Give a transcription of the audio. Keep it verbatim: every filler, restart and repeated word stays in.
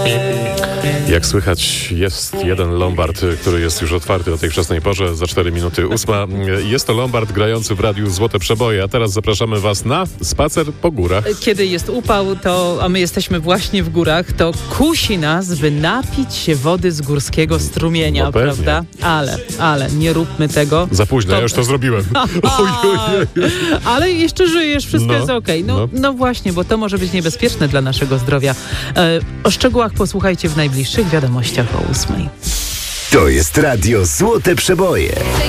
Jak słychać, jest jeden Lombard, który jest już otwarty o tej wczesnej porze, za cztery minuty ósma. Jest to Lombard grający w radiu Złote Przeboje, a teraz zapraszamy Was na spacer po górach. Kiedy jest upał, to, a my jesteśmy właśnie w górach, to kusi nas, by napić się wody z górskiego strumienia, no prawda? Ale, ale nie róbmy tego. Za późno, to... ja już to zrobiłem. Oj, oj, oj. Ale jeszcze żyjesz, wszystko no, jest okej. Okay. No, no. no właśnie, bo to może być niebezpieczne dla naszego zdrowia. E, o szczegółach posłuchajcie w najbliższych wiadomościach o ósmej. To jest radio Złote Przeboje.